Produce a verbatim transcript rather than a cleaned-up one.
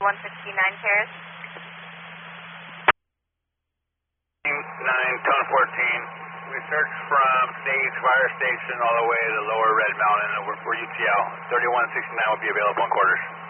one fifty-nine Terrace. nine, Tone fourteen. We searched from stage, fire station, all the way to lower Red Mountain. We're, we're U T L. thirty-one sixty-nine will be available in quarters.